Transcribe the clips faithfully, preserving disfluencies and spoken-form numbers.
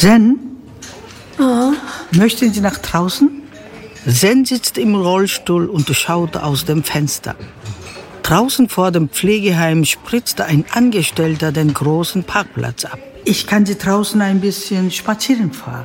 Zen? Oh. Möchten Sie nach draußen? Zen sitzt im Rollstuhl und schaut aus dem Fenster. Draußen vor dem Pflegeheim spritzte ein Angestellter den großen Parkplatz ab. Ich kann Sie draußen ein bisschen spazieren fahren.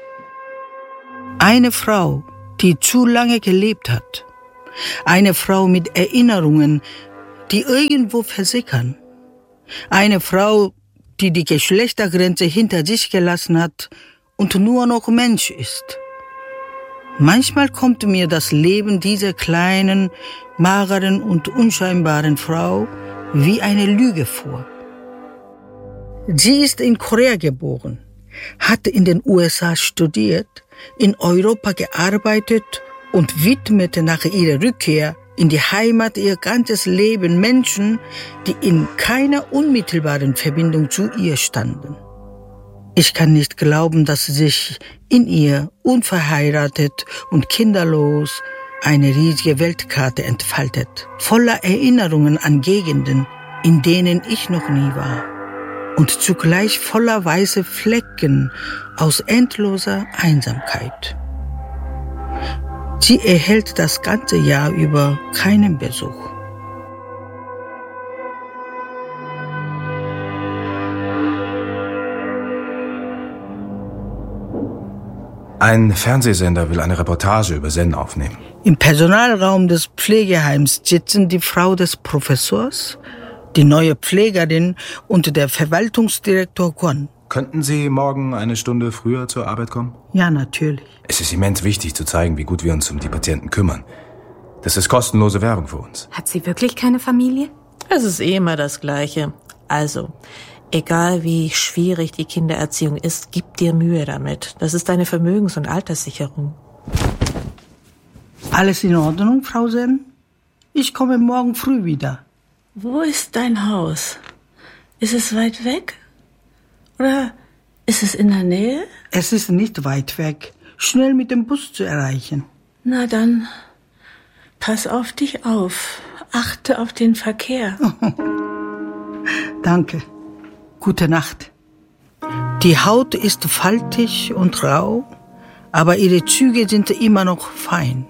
Eine Frau, die zu lange gelebt hat. Eine Frau mit Erinnerungen, die irgendwo versickern. Eine Frau, die die Geschlechtergrenze hinter sich gelassen hat und nur noch Mensch ist. Manchmal kommt mir das Leben dieser kleinen, mageren und unscheinbaren Frau wie eine Lüge vor. Sie ist in Korea geboren, hat in den U S A studiert, in Europa gearbeitet und widmete nach ihrer Rückkehr in die Heimat ihr ganzes Leben Menschen, die in keiner unmittelbaren Verbindung zu ihr standen. Ich kann nicht glauben, dass sich in ihr unverheiratet und kinderlos eine riesige Weltkarte entfaltet, voller Erinnerungen an Gegenden, in denen ich noch nie war, und zugleich voller weiße Flecken aus endloser Einsamkeit. Sie erhält das ganze Jahr über keinen Besuch. Ein Fernsehsender will eine Reportage über Zen aufnehmen. Im Personalraum des Pflegeheims sitzen die Frau des Professors, die neue Pflegerin und der Verwaltungsdirektor Kwon. Könnten Sie morgen eine Stunde früher zur Arbeit kommen? Ja, natürlich. Es ist immens wichtig zu zeigen, wie gut wir uns um die Patienten kümmern. Das ist kostenlose Werbung für uns. Hat sie wirklich keine Familie? Es ist eh immer das Gleiche. Also, egal wie schwierig die Kindererziehung ist, gib dir Mühe damit. Das ist deine Vermögens- und Alterssicherung. Alles in Ordnung, Frau Zen? Ich komme morgen früh wieder. Wo ist dein Haus? Ist es weit weg? Oder ist es in der Nähe? Es ist nicht weit weg. Schnell mit dem Bus zu erreichen. Na dann, pass auf dich auf. Achte auf den Verkehr. Danke. Gute Nacht. Die Haut ist faltig und rau, aber ihre Züge sind immer noch fein.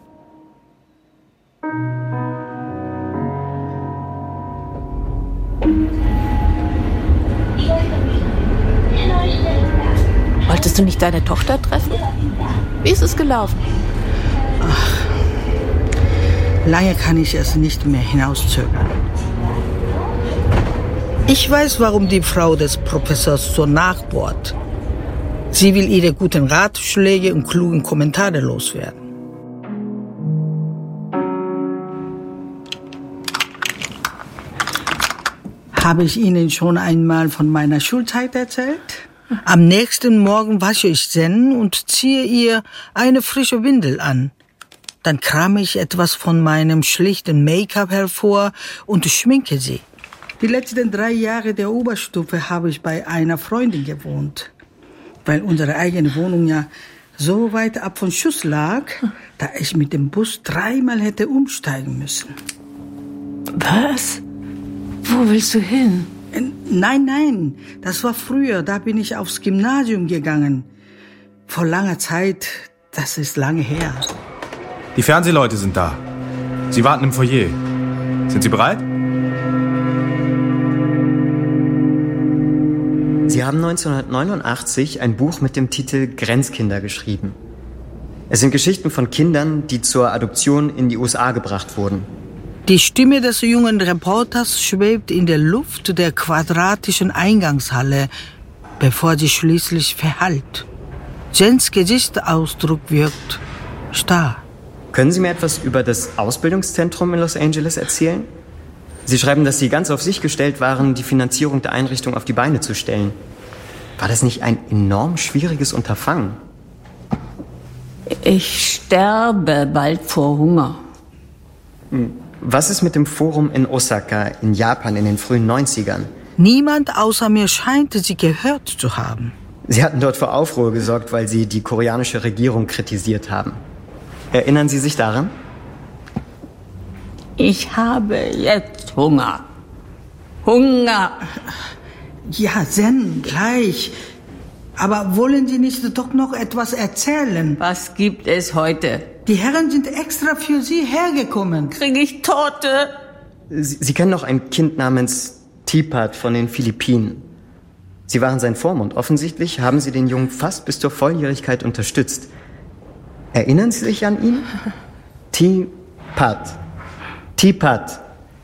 Wolltest du nicht deine Tochter treffen? Wie ist es gelaufen? Ach, lange kann ich es nicht mehr hinauszögern. Ich weiß, warum die Frau des Professors so nachbohrt. Sie will ihre guten Ratschläge und klugen Kommentare loswerden. Habe ich Ihnen schon einmal von meiner Schulzeit erzählt? Am nächsten Morgen wasche ich Zen und ziehe ihr eine frische Windel an. Dann krame ich etwas von meinem schlichten Make-up hervor und schminke sie. Die letzten drei Jahre der Oberstufe habe ich bei einer Freundin gewohnt. Weil unsere eigene Wohnung ja so weit ab von Schuss lag, da ich mit dem Bus dreimal hätte umsteigen müssen. Was? Wo willst du hin? Nein, nein, das war früher, da bin ich aufs Gymnasium gegangen. Vor langer Zeit, das ist lange her. Die Fernsehleute sind da. Sie warten im Foyer. Sind Sie bereit? Sie haben neunzehnhundertneunundachtzig ein Buch mit dem Titel Grenzkinder geschrieben. Es sind Geschichten von Kindern, die zur Adoption in die U S A gebracht wurden. Die Stimme des jungen Reporters schwebt in der Luft der quadratischen Eingangshalle, bevor sie schließlich verhallt. Zens Gesichtsausdruck wirkt starr. Können Sie mir etwas über das Ausbildungszentrum in Los Angeles erzählen? Sie schreiben, dass Sie ganz auf sich gestellt waren, die Finanzierung der Einrichtung auf die Beine zu stellen. War das nicht ein enorm schwieriges Unterfangen? Ich sterbe bald vor Hunger. Was ist mit dem Forum in Osaka in Japan in den frühen neunzigern? Niemand außer mir scheint sie gehört zu haben. Sie hatten dort für Aufruhr gesorgt, weil Sie die koreanische Regierung kritisiert haben. Erinnern Sie sich daran? Ich habe jetzt Hunger. Hunger. Ja, Zen, gleich. Aber wollen Sie nicht doch noch etwas erzählen? Was gibt es heute? Die Herren sind extra für Sie hergekommen. Kriege ich Torte? Sie, Sie kennen noch ein Kind namens Teapot von den Philippinen. Sie waren sein Vormund. Offensichtlich haben Sie den Jungen fast bis zur Volljährigkeit unterstützt. Erinnern Sie sich an ihn? Teapot. Teapot.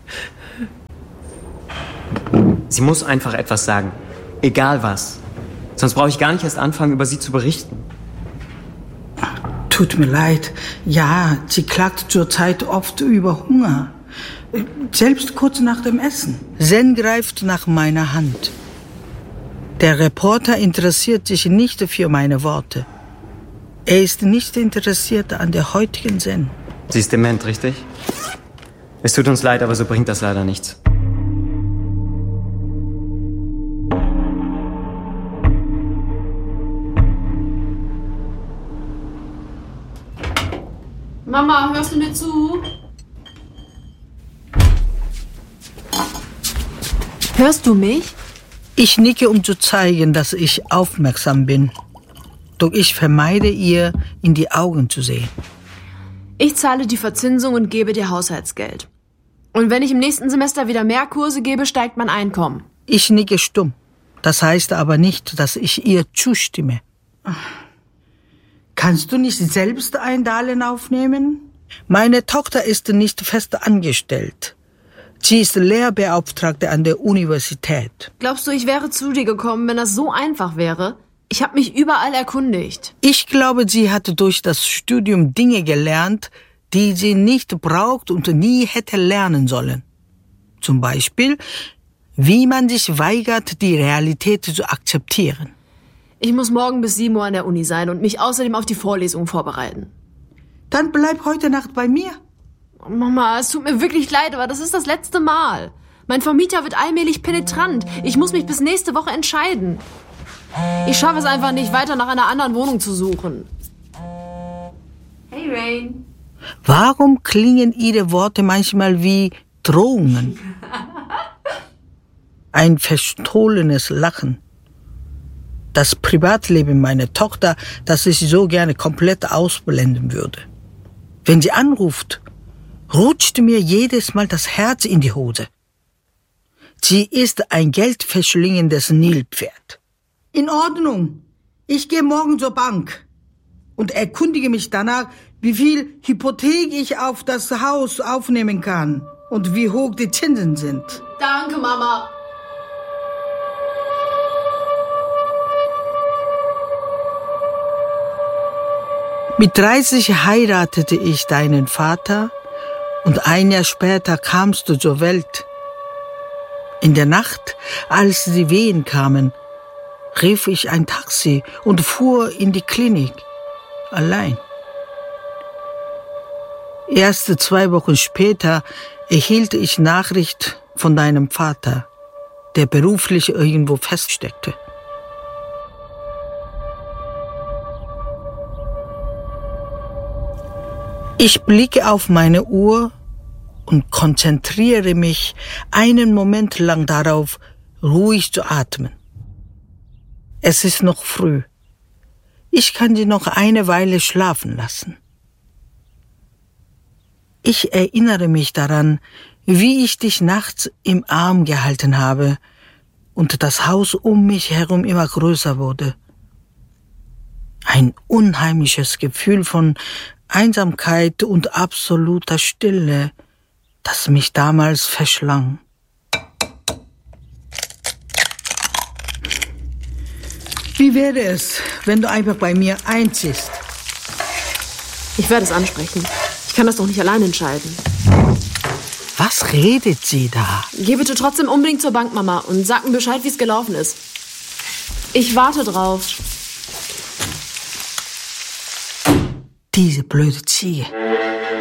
Sie muss einfach etwas sagen. Egal was. Sonst brauche ich gar nicht erst anfangen, über sie zu berichten. Tut mir leid. Ja, sie klagt zurzeit oft über Hunger. Selbst kurz nach dem Essen. Zen greift nach meiner Hand. Der Reporter interessiert sich nicht für meine Worte. Er ist nicht interessiert an der heutigen Zen. Sie ist dement, richtig? Es tut uns leid, aber so bringt das leider nichts. Mama, hörst du mir zu? Hörst du mich? Ich nicke, um zu zeigen, dass ich aufmerksam bin. Doch ich vermeide, ihr in die Augen zu sehen. Ich zahle die Verzinsung und gebe dir Haushaltsgeld. Und wenn ich im nächsten Semester wieder mehr Kurse gebe, steigt mein Einkommen. Ich nicke stumm. Das heißt aber nicht, dass ich ihr zustimme. Kannst du nicht selbst ein Darlehen aufnehmen? Meine Tochter ist nicht fest angestellt. Sie ist Lehrbeauftragte an der Universität. Glaubst du, ich wäre zu dir gekommen, wenn das so einfach wäre? Ich habe mich überall erkundigt. Ich glaube, sie hat durch das Studium Dinge gelernt, die sie nicht braucht und nie hätte lernen sollen. Zum Beispiel, wie man sich weigert, die Realität zu akzeptieren. Ich muss morgen bis sieben Uhr an der Uni sein und mich außerdem auf die Vorlesung vorbereiten. Dann bleib heute Nacht bei mir. Oh Mama, es tut mir wirklich leid, aber das ist das letzte Mal. Mein Vermieter wird allmählich penetrant. Ich muss mich bis nächste Woche entscheiden. Ich schaffe es einfach nicht, weiter nach einer anderen Wohnung zu suchen. Hey, Rain. Warum klingen ihre Worte manchmal wie Drohungen? Ein verstohlenes Lachen. Das Privatleben meiner Tochter, das ich so gerne komplett ausblenden würde. Wenn sie anruft, rutscht mir jedes Mal das Herz in die Hose. Sie ist ein geldverschlingendes Nilpferd. In Ordnung. Ich gehe morgen zur Bank und erkundige mich danach, wie viel Hypothek ich auf das Haus aufnehmen kann und wie hoch die Zinsen sind. Danke, Mama. Mit dreißig heiratete ich deinen Vater und ein Jahr später kamst du zur Welt. In der Nacht, als die Wehen kamen, rief ich ein Taxi und fuhr in die Klinik, allein. Erst zwei Wochen später erhielt ich Nachricht von deinem Vater, der beruflich irgendwo feststeckte. Ich blicke auf meine Uhr und konzentriere mich einen Moment lang darauf, ruhig zu atmen. Es ist noch früh. Ich kann sie noch eine Weile schlafen lassen. Ich erinnere mich daran, wie ich dich nachts im Arm gehalten habe und das Haus um mich herum immer größer wurde. Ein unheimliches Gefühl von Einsamkeit und absoluter Stille, das mich damals verschlang. Wie wäre es, wenn du einfach bei mir einziehst? Ich werde es ansprechen. Ich kann das doch nicht allein entscheiden. Was redet sie da? Geh bitte trotzdem unbedingt zur Bank, Mama, und sag mir Bescheid, wie es gelaufen ist. Ich warte drauf. Diese blöde Ziege.